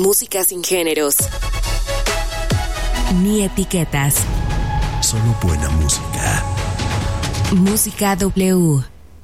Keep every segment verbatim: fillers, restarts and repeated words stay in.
Música sin géneros ni etiquetas. Solo buena música. Música W.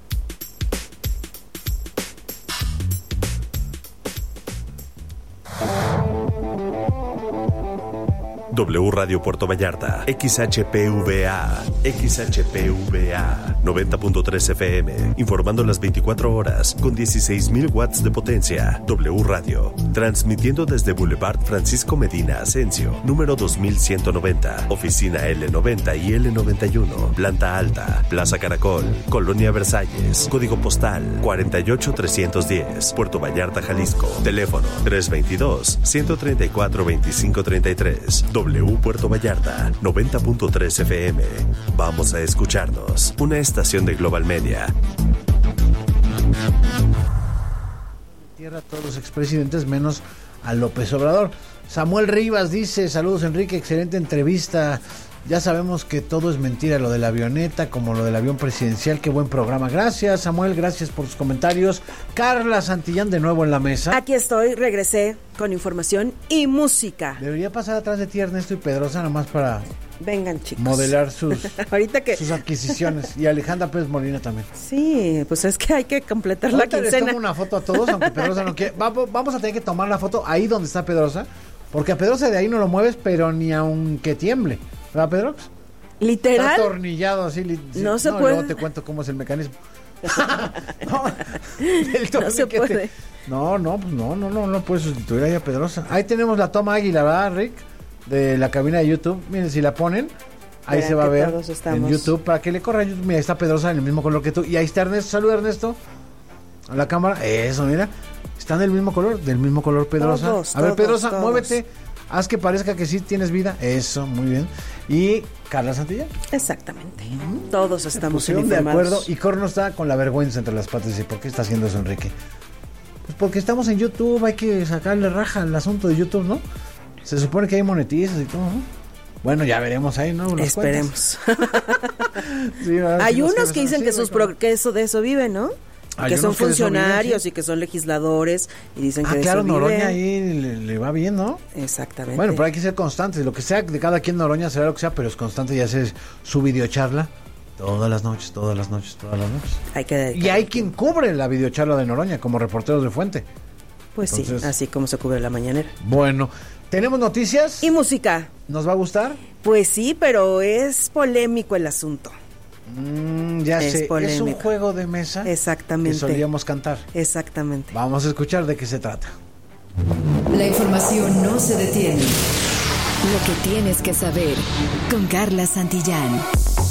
W Radio Puerto Vallarta, X H P V A, X H P V A, noventa punto tres F M, informando las veinticuatro horas con dieciséis mil watts de potencia. W Radio, transmitiendo desde Boulevard Francisco Medina Asensio, número dos mil ciento noventa, oficina L noventa y L noventa y uno, planta alta, Plaza Caracol, Colonia Versalles, código postal cuarenta y ocho trescientos diez, Puerto Vallarta, Jalisco, teléfono tres veintidós, ciento treinta y cuatro, veinticinco treinta y tres. W Puerto Vallarta, noventa punto tres F M. Vamos a escucharnos. Una estación de Global Media. Tierra a todos los expresidentes menos a López Obrador. Samuel Rivas dice: saludos Enrique, excelente entrevista. Ya sabemos que todo es mentira, lo de la avioneta, como lo del avión presidencial. Qué buen programa. Gracias, Samuel, gracias por sus comentarios. Carla Santillán, de nuevo en la mesa. Aquí estoy, regresé con información y música. Debería pasar atrás de ti Ernesto y Pedrosa, nomás para vengan, chicos, modelar sus, ahorita que... sus adquisiciones. Y Alejandra Pérez Molina también. Sí, pues es que hay que completar ahorita la quincena. Les tomo una foto a todos, aunque Pedrosa no quiere. Vamos, vamos a tener que tomar la foto ahí donde está Pedrosa, porque a Pedrosa de ahí no lo mueves, pero ni aunque tiemble. ¿Verdad, Pedrox? ¿Literal? Está atornillado así. Li- no se no, puede. Luego te cuento cómo es el mecanismo. no, el no se puede. No, no, pues no, no, no, no puedes sustituir ahí a Pedrosa. Ahí tenemos la toma águila, ¿verdad, Rick? De la cabina de YouTube. Miren, si la ponen, ahí Verán, se va a ver en estamos... YouTube. Para que le corra YouTube, mira, ahí está Pedrosa en el mismo color que tú. Y ahí está Ernesto. Saluda, Ernesto. A la cámara. Eso, mira. Están del mismo color, del mismo color Pedrosa. Todos, a ver, todos, Pedrosa, todos. muévete. Haz que parezca que sí tienes vida. Eso, muy bien. Y Carla Santillán. Exactamente. Mm. Todos estamos de uniformados. acuerdo. Y Corno está con la vergüenza entre las patas. Dice, ¿por qué está haciendo eso, Enrique? Pues porque estamos en YouTube. Hay que sacarle raja al asunto de YouTube, ¿no? Se supone que hay monetizas y todo, ¿no? Bueno, ya veremos ahí, ¿no? Las Esperemos. sí, hay si unos que dicen que, sus pro- que eso de eso viven, ¿no? Que son funcionarios que sí. y que son legisladores y dicen ah, que claro, eso Noroña viven. ahí le, le va bien, ¿no? Exactamente. Bueno, pero hay que ser constantes. Lo que sea de cada quien, Noroña será lo que sea, pero es constante y hace su videocharla todas las noches, todas las noches, todas las noches. Hay que y hay quien cubre la videocharla de Noroña como reporteros de fuente. Pues Entonces, sí, así como se cubre la mañanera. Bueno, ¿tenemos noticias? Y música. ¿Nos va a gustar? Pues sí, pero es polémico el asunto. Mm, ya es sé, polémico. Es un juego de mesa. Exactamente. Que solíamos cantar. Exactamente. Vamos a escuchar de qué se trata. La información no se detiene. Lo que tienes que saber con Carla Santillán.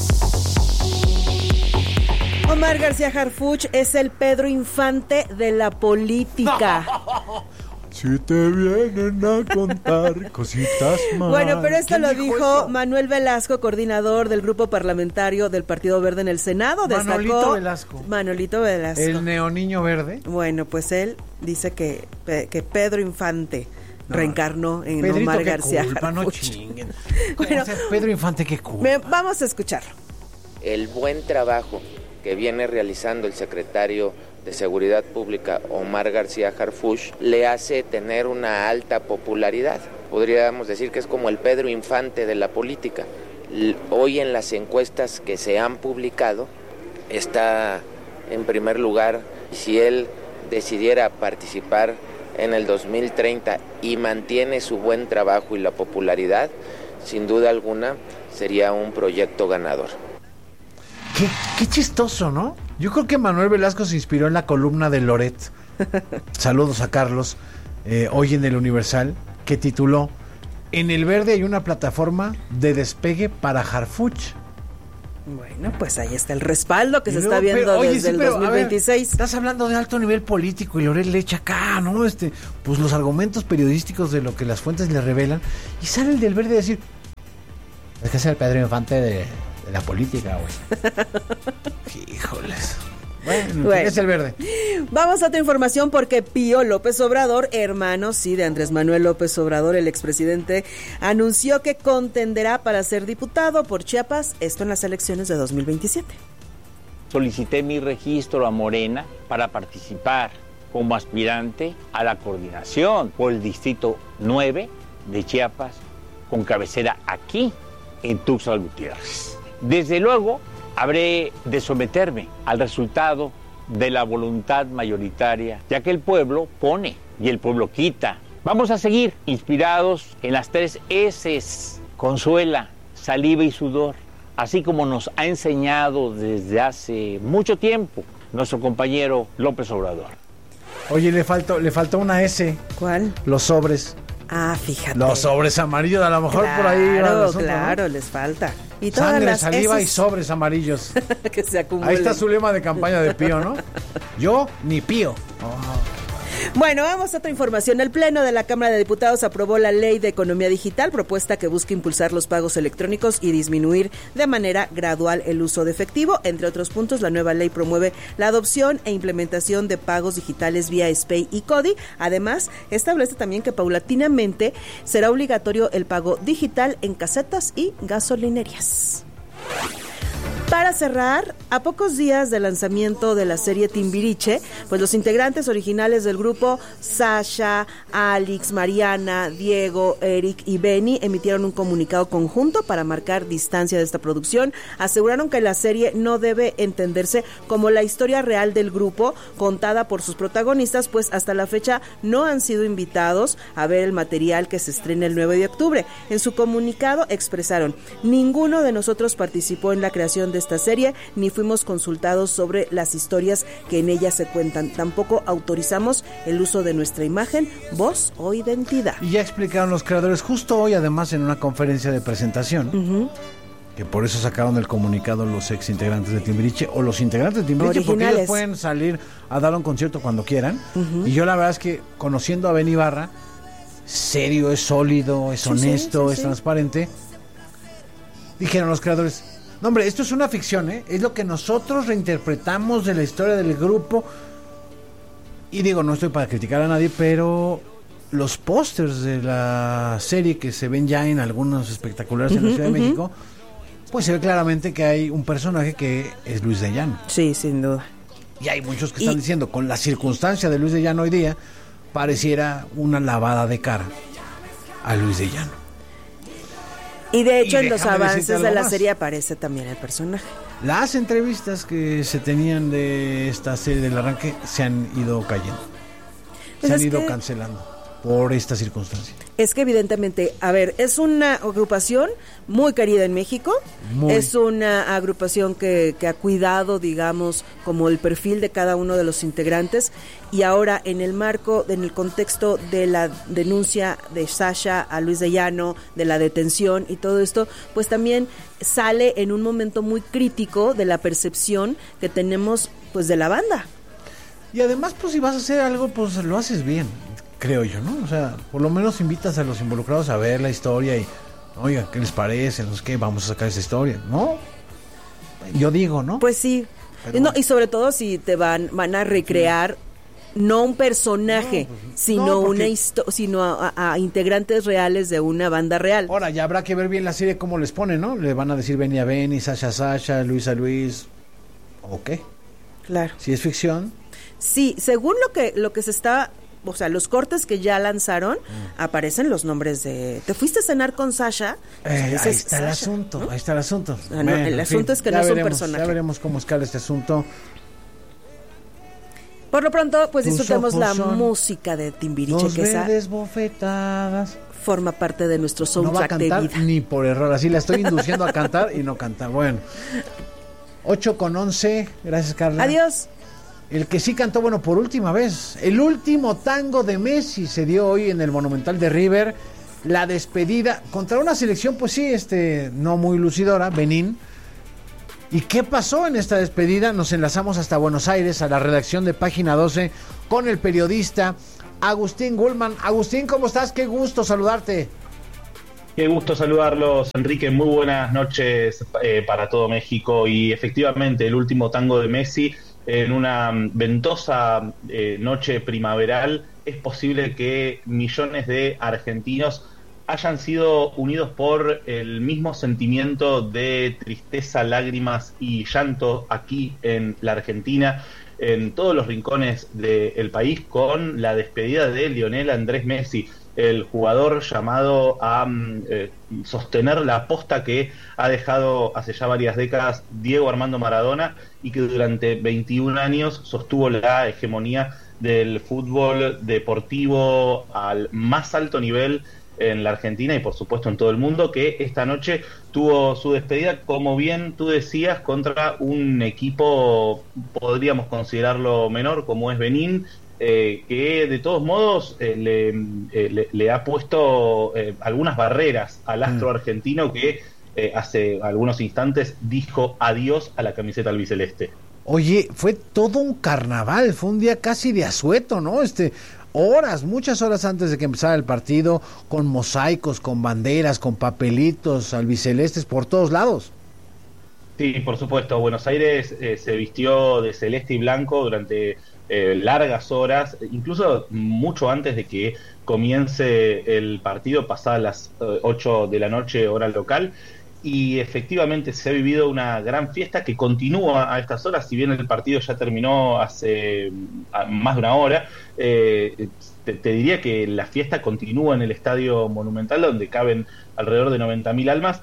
Omar García Harfuch es el Pedro Infante de la política. Si te vienen a contar cositas más. Bueno, pero esto lo dijo eso? Manuel Velasco, coordinador del grupo parlamentario del Partido Verde en el Senado. Destacó Manolito Velasco. Manolito Velasco. El neoniño verde. Bueno, pues él dice que, que Pedro Infante no, reencarnó en Pedrito, Omar qué García culpa, Harfuch. No chinguen. Bueno, Pedro Infante, qué culpa. Me, vamos a escucharlo. El buen trabajo que viene realizando el secretario de Seguridad Pública, Omar García Harfuch, le hace tener una alta popularidad. Podríamos decir que es como el Pedro Infante de la política. Hoy en las encuestas que se han publicado está en primer lugar. Si él decidiera participar en el dos mil treinta y mantiene su buen trabajo y la popularidad, sin duda alguna sería un proyecto ganador. Qué, qué chistoso, ¿no? Yo creo que Manuel Velasco se inspiró en la columna de Loret. Saludos a Carlos, eh, hoy en el Universal, que tituló En el Verde hay una plataforma de despegue para Harfuch. Bueno, pues ahí está el respaldo que y se luego, está viendo pero, oye, desde sí, el pero, dos mil veintiséis. Ver, estás hablando de alto nivel político y Loret le echa acá, ¿no? Este, pues los argumentos periodísticos de lo que las fuentes le revelan. Y sale el del Verde a decir, es que es el Pedro Infante de, de la política, güey. Híjoles. Bueno, bueno, es el Verde. Vamos a otra información porque Pío López Obrador, hermano sí de Andrés Manuel López Obrador, el expresidente, anunció que contenderá para ser diputado por Chiapas, esto en las elecciones de dos mil veintisiete. Solicité mi registro a Morena para participar como aspirante a la coordinación por el Distrito nueve de Chiapas, con cabecera aquí, en Tuxtla Gutiérrez. Desde luego, habré de someterme al resultado de la voluntad mayoritaria, ya que el pueblo pone y el pueblo quita. Vamos a seguir inspirados en las tres S's: consuela, saliva y sudor, así como nos ha enseñado desde hace mucho tiempo nuestro compañero López Obrador. Oye, le faltó, le faltó una S. ¿Cuál? Los sobres. Ah, fíjate. Los sobres amarillos, a lo mejor claro, por ahí va el asunto, claro, ¿no? les falta. Y todas Sangre, las saliva S's y sobres amarillos. que se acumulan. Ahí está su lema de campaña de Pío, ¿no? Yo ni Pío. Oh. Bueno, vamos a otra información. El Pleno de la Cámara de Diputados aprobó la Ley de Economía Digital, propuesta que busca impulsar los pagos electrónicos y disminuir de manera gradual el uso de efectivo. Entre otros puntos, la nueva ley promueve la adopción e implementación de pagos digitales vía SPEI y CODI. Además, establece también que paulatinamente será obligatorio el pago digital en casetas y gasolinerías. Para cerrar, a pocos días del lanzamiento de la serie Timbiriche, pues los integrantes originales del grupo, Sasha, Alex, Mariana, Diego, Eric y Benny, emitieron un comunicado conjunto para marcar distancia de esta producción. Aseguraron que la serie no debe entenderse como la historia real del grupo contada por sus protagonistas, pues hasta la fecha no han sido invitados a ver el material que se estrena el nueve de octubre. En su comunicado expresaron: ninguno de nosotros participó en la creación de esta serie, ni fuimos consultados sobre las historias que en ella se cuentan. Tampoco autorizamos el uso de nuestra imagen, voz o identidad. Y ya explicaron los creadores justo hoy, además, en una conferencia de presentación, uh-huh. que por eso sacaron el comunicado los ex integrantes de Timbiriche, o los integrantes de Timbiriche, porque ellos pueden salir a dar un concierto cuando quieran. Uh-huh. Y yo la verdad es que, conociendo a Benny Ibarra, serio, es sólido, es sí, honesto, sí, sí, es sí. transparente, dijeron los creadores: no, hombre, esto es una ficción, ¿eh? Es lo que nosotros reinterpretamos de la historia del grupo. Y digo, no estoy para criticar a nadie, pero los pósters de la serie que se ven ya en algunos espectaculares uh-huh, en la Ciudad uh-huh. de México, pues se ve claramente que hay un personaje que es Luis de Llano. Sí, sin duda. Y hay muchos que y... están diciendo, con la circunstancia de Luis de Llano hoy día, pareciera una lavada de cara a Luis de Llano. Y de hecho y en los avances de la más. serie aparece también el personaje. Las entrevistas que se tenían de esta serie del arranque se han ido cayendo. Pues se han ido que... cancelando por esta circunstancia. Es que evidentemente, a ver, es una agrupación muy querida en México, muy. Es una agrupación que, que ha cuidado, digamos, como el perfil de cada uno de los integrantes, y ahora en el marco, en el contexto de la denuncia de Sasha a Luis de Llano, de la detención y todo esto, pues también sale en un momento muy crítico de la percepción que tenemos, pues, de la banda. Y además, pues, si vas a hacer algo, pues lo haces bien, creo yo, ¿no? O sea, por lo menos invitas a los involucrados a ver la historia y, oiga, ¿qué les parece? No sé qué, vamos a sacar esa historia, ¿no? Yo digo, ¿no? Pues sí. Pero, no, y sobre todo si te van van a recrear sí. no un personaje, no, pues, sino no, porque... una histo- sino a, a, a integrantes reales de una banda real. Ahora, ya habrá que ver bien la serie cómo les ponen, ¿no? Le van a decir Benny a Benny, Sasha a Sasha, Luis a Luis, ¿o qué? Claro. Si es ficción. Sí, según lo que lo que se está... O sea, los cortes que ya lanzaron, mm. aparecen los nombres de... ¿Te fuiste a cenar con Sasha? Eh, ahí está Sasha, el asunto, ¿no? Ahí está el asunto. Ah, no, bueno, el asunto fin, es que no veremos, es un personaje. Ya veremos cómo escala este asunto. Por lo pronto, pues disfrutemos la música de Timbiriche, Los que verdes esa bofetadas. Forma parte de nuestro soundtrack no va a cantar de vida. Ni por error, así la estoy induciendo a cantar y no cantar. Bueno, ocho con once, gracias Carla. Adiós. El que sí cantó, bueno, por última vez, el último tango de Messi se dio hoy en el Monumental de River, la despedida contra una selección, pues sí, este, no muy lucidora, Benín. ¿Y qué pasó en esta despedida? Nos enlazamos hasta Buenos Aires, a la redacción de Página doce, con el periodista Agustín Gullman. Agustín, ¿cómo estás? Qué gusto saludarte. Qué gusto saludarlos, Enrique. Muy buenas noches eh, para todo México. Y efectivamente, el último tango de Messi, en una ventosa eh, noche primaveral, es posible que millones de argentinos hayan sido unidos por el mismo sentimiento de tristeza, lágrimas y llanto aquí en la Argentina. en todos los rincones del país con la despedida de Lionel Andrés Messi, el jugador llamado a eh, sostener la aposta que ha dejado hace ya varias décadas Diego Armando Maradona y que durante veintiún años sostuvo la hegemonía del fútbol deportivo al más alto nivel en la Argentina y por supuesto en todo el mundo, que esta noche tuvo su despedida, como bien tú decías, contra un equipo, podríamos considerarlo menor, como es Benín, eh, que de todos modos eh, le, eh, le, le ha puesto eh, algunas barreras al astro argentino que eh, hace algunos instantes dijo adiós a la camiseta albiceleste. Oye, fue todo un carnaval, fue un día casi de asueto, ¿no? Este, horas, muchas horas antes de que empezara el partido, con mosaicos, con banderas, con papelitos albicelestes por todos lados. Sí, por supuesto. Buenos Aires eh, se vistió de celeste y blanco durante eh, largas horas, incluso mucho antes de que comience el partido, pasadas las eh, ocho de la noche, hora local. Y efectivamente se ha vivido una gran fiesta que continúa a estas horas, si bien el partido ya terminó hace más de una hora, eh, te, te diría que la fiesta continúa en el Estadio Monumental, donde caben alrededor de noventa mil almas,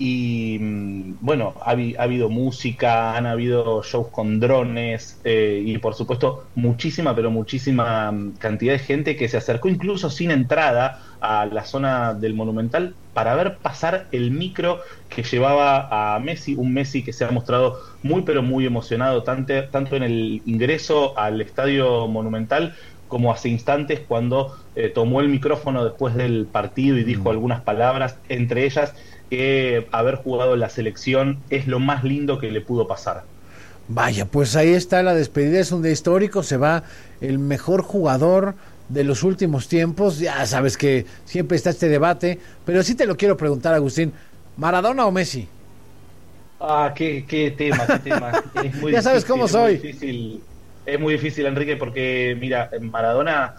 y bueno, ha, ha habido música, han habido shows con drones, eh, y por supuesto muchísima, pero muchísima cantidad de gente que se acercó incluso sin entrada a la zona del Monumental para ver pasar el micro que llevaba a Messi, un Messi que se ha mostrado muy pero muy emocionado tanto, tanto en el ingreso al Estadio Monumental como hace instantes cuando eh, tomó el micrófono después del partido y dijo algunas palabras, entre ellas que haber jugado en la selección es lo más lindo que le pudo pasar. Vaya, pues ahí está la despedida, es un día histórico, se va el mejor jugador de los últimos tiempos. Ya sabes que siempre está este debate, pero sí te lo quiero preguntar, Agustín, ¿Maradona o Messi? Ah, qué, qué tema, qué tema. Es muy ya sabes difícil, cómo es soy. Muy difícil, es muy difícil, Enrique, porque mira, Maradona,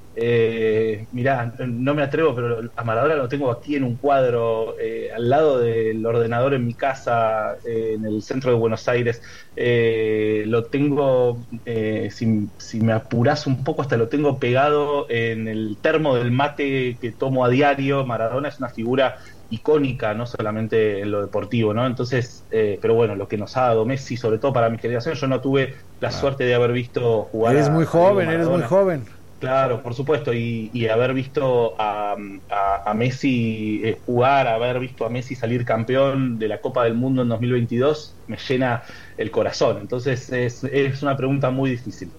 eh, mira, no me atrevo, pero a Maradona lo tengo aquí en un cuadro, eh, al lado del ordenador en mi casa, eh, en el centro de Buenos Aires. Eh, lo tengo, eh, si, si me apurás un poco, hasta lo tengo pegado en el termo del mate que tomo a diario. Maradona es una figura icónica, no solamente en lo deportivo, ¿no? Entonces, eh, pero bueno, lo que nos ha dado Messi, sobre todo para mi generación, yo no tuve la suerte de haber visto jugar. Eres a, muy joven, a eres muy joven. Claro, por supuesto, y, y haber visto a, a, a Messi eh, jugar, haber visto a Messi salir campeón de la Copa del Mundo en dos mil veintidós, me llena el corazón. Entonces es, es una pregunta muy difícil.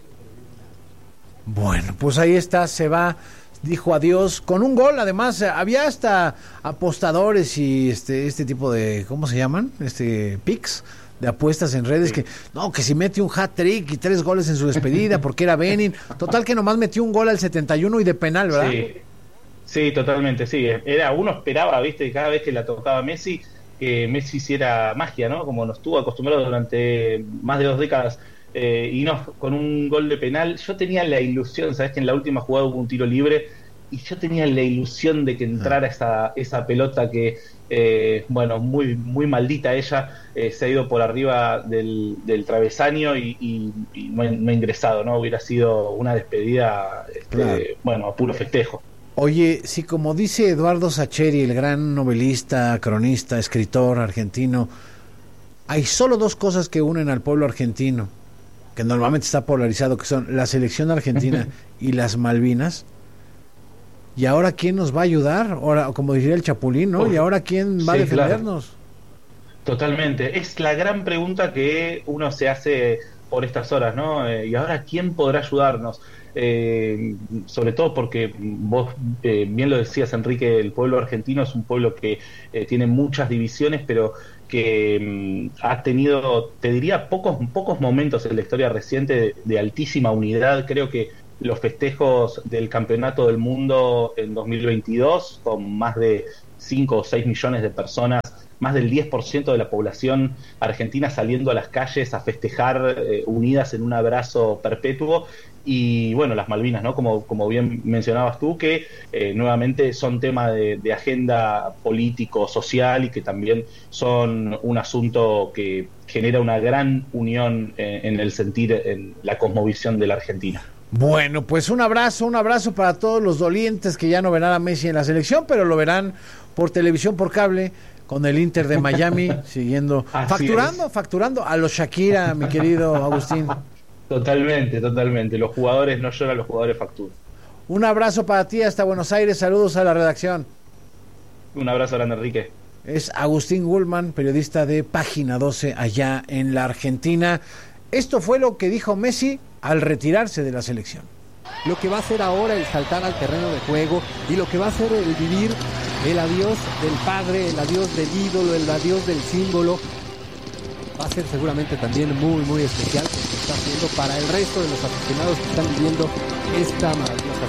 Bueno, pues ahí está, se va, dijo adiós con un gol. Además, había hasta apostadores y este este tipo de, ¿cómo se llaman? Este picks de apuestas en redes, sí. que no, que si mete un hat-trick y tres goles en su despedida porque era Benin, total que nomás metió un gol al setenta y uno y de penal, ¿verdad? Sí, sí, totalmente, sí, era, uno esperaba, viste, cada vez que la tocaba Messi, que Messi hiciera magia, ¿no? Como nos estuvo acostumbrado durante más de dos décadas, eh, y no, con un gol de penal. Yo tenía la ilusión, sabes que en la última jugada hubo un tiro libre, y yo tenía la ilusión de que entrara esa, esa pelota que, eh, bueno, muy muy maldita ella, eh, se ha ido por arriba del, del travesaño y, y, y no, ha, no ha ingresado, ¿no? Hubiera sido una despedida, este, claro. bueno, a puro festejo. Oye, si como dice Eduardo Sacheri, el gran novelista, cronista, escritor argentino, hay solo dos cosas que unen al pueblo argentino, que normalmente está polarizado, que son la selección argentina y las Malvinas. ¿Y ahora quién nos va a ayudar? Ahora, como diría el Chapulín, ¿no? ¿Y ahora quién va sí, a defendernos? Claro. Totalmente. Es la gran pregunta que uno se hace por estas horas, ¿no? Eh, ¿Y ahora quién podrá ayudarnos? Eh, sobre todo porque vos eh, bien lo decías, Enrique, el pueblo argentino es un pueblo que eh, tiene muchas divisiones, pero que mm, ha tenido, te diría, pocos, pocos momentos en la historia reciente de, de altísima unidad. Creo que los festejos del Campeonato del Mundo en dos mil veintidós, con más de cinco o seis millones de personas más del diez por ciento de la población argentina saliendo a las calles a festejar eh, unidas en un abrazo perpetuo. Y bueno, las Malvinas, ¿no? Como, como bien mencionabas tú, que eh, nuevamente son tema de, de agenda político-social y que también son un asunto que genera una gran unión eh, en el sentir, en la cosmovisión de la Argentina. Bueno, pues un abrazo, un abrazo para todos los dolientes que ya no verán a Messi en la selección, pero lo verán por televisión, por cable, con el Inter de Miami, siguiendo, Así facturando, es. facturando a los Shakira, mi querido Agustín. Totalmente, totalmente. Los jugadores no lloran, los jugadores facturan. Un abrazo para ti hasta Buenos Aires, saludos a la redacción. Un abrazo grande, Enrique. Es Agustín Gulman, periodista de Página doce allá en la Argentina. Esto fue lo que dijo Messi al retirarse de la selección. Lo que va a hacer ahora el saltar al terreno de juego y lo que va a hacer el vivir el adiós del padre, el adiós del ídolo, el adiós del símbolo, va a ser seguramente también muy, muy especial, porque está haciendo para el resto de los aficionados que están viviendo esta maravillosa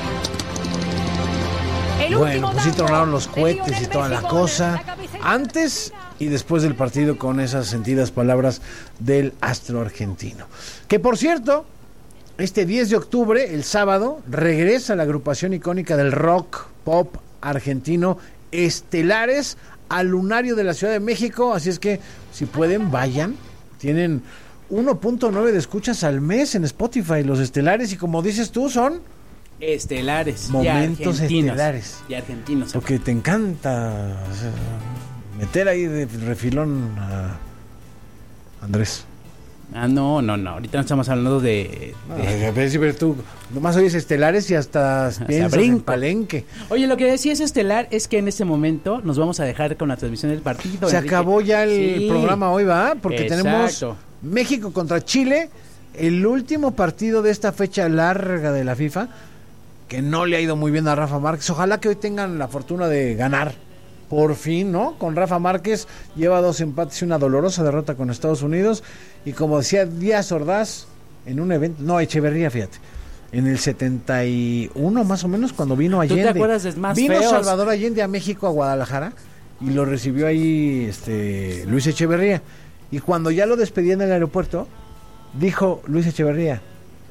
fiesta. Bueno, pues sí tronaron los cohetes y toda la cosa, antes y después del partido, con esas sentidas palabras del astro argentino. Que por cierto, este diez de octubre, el sábado, regresa la agrupación icónica del rock pop argentino, Estelares, al Lunario de la Ciudad de México, así es que si pueden, vayan. Tienen uno punto nueve de escuchas al mes en Spotify, los Estelares, y como dices tú, son estelares, momentos y argentinos, estelares. Y argentinos. Porque te encanta, o sea, meter ahí de refilón a Andrés. Ah, no, no, no. Ahorita no estamos hablando de... de... No, pero tú nomás oyes Estelares y hasta piensas en Palenque. Oye, lo que decía es estelar es que en este momento nos vamos a dejar con la transmisión del partido. Se Enrique. acabó ya el sí. programa hoy, ¿va? Porque Exacto. tenemos México contra Chile, el último partido de esta fecha larga de la FIFA, que no le ha ido muy bien a Rafa Márquez. Ojalá que hoy tengan la fortuna de ganar. Por fin, ¿no? Con Rafa Márquez lleva dos empates y una dolorosa derrota con Estados Unidos. Y como decía Díaz Ordaz en un evento, no, Echeverría, fíjate, en el setenta y uno más o menos, cuando vino Allende. ¿Tú te acuerdas de más Vino feos? Salvador Allende a México, a Guadalajara, y lo recibió ahí este Luis Echeverría. Y cuando ya lo despedían en el aeropuerto, dijo Luis Echeverría.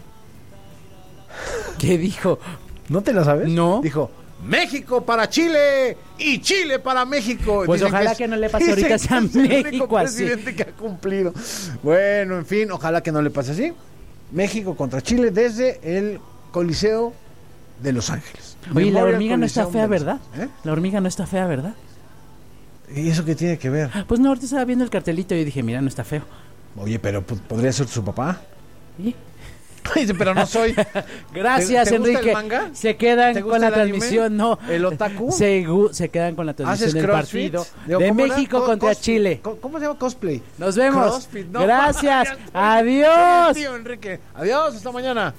¿Qué dijo? ¿No te la sabes? No. Dijo: México para Chile y Chile para México. Pues dicen ojalá que, que es, no le pase ahorita a México así. El presidente que ha cumplido. Bueno, en fin, ojalá que no le pase así. México contra Chile desde el Coliseo de Los Ángeles. Oye, la Memorial hormiga no está Coliseum fea, de Los- ¿verdad? ¿Eh? La hormiga no está fea, ¿verdad? ¿Y eso qué tiene que ver? Pues no, ahorita estaba viendo el cartelito y dije, mira, no está feo. Oye, pero pues, podría ser su papá. ¿Y? Dice, pero no soy. Gracias, ¿Te- te gusta Enrique. el manga? Se quedan ¿Te con gusta la el anime? transmisión, no. ¿El otaku? Se, gu- se quedan con la ¿Haces transmisión del crossfit? partido Digo, de ¿cómo era? México Co- contra cos- Chile. co- ¿Cómo se llama cosplay? Nos vemos. Crossfit, no. Gracias. Ya estoy- Adiós. Tío Enrique. Adiós, hasta mañana.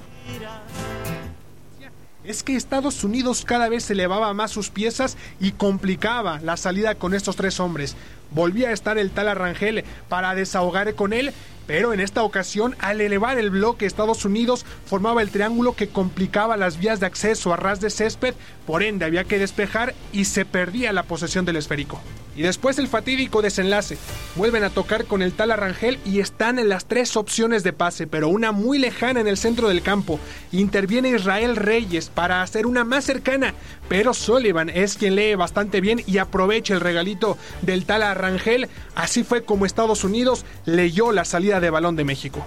Es que Estados Unidos cada vez elevaba más sus piezas y complicaba la salida con estos tres hombres. Volvía a estar el tal Rangel para desahogar con él, pero en esta ocasión, al elevar el bloque, Estados Unidos formaba el triángulo que complicaba las vías de acceso a ras de césped, por ende había que despejar y se perdía la posesión del esférico. Y después el fatídico desenlace. Vuelven a tocar con el tal Arrangel y están en las tres opciones de pase, pero una muy lejana en el centro del campo. Interviene Israel Reyes para hacer una más cercana, pero Sullivan es quien lee bastante bien y aprovecha el regalito del tal Arrangel. Así fue como Estados Unidos leyó la salida de balón de México.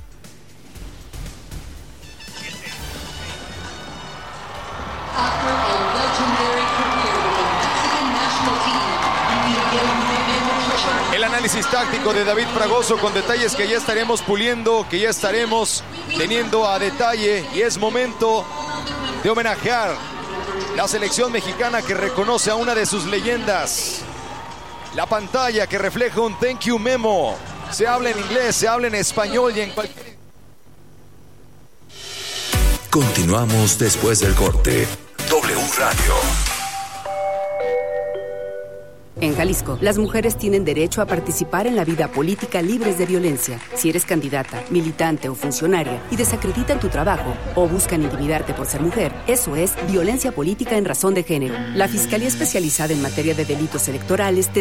El análisis táctico de David Fragoso con detalles que ya estaremos puliendo, que ya estaremos teniendo a detalle, y es momento de homenajear la selección mexicana que reconoce a una de sus leyendas. La pantalla que refleja un thank you memo. Se habla en inglés, se habla en español y en cualquier... Continuamos después del corte. W Radio. En Jalisco, las mujeres tienen derecho a participar en la vida política libres de violencia. Si eres candidata, militante o funcionaria y desacreditan tu trabajo o buscan intimidarte por ser mujer, eso es violencia política en razón de género. La Fiscalía Especializada en Materia de Delitos Electorales te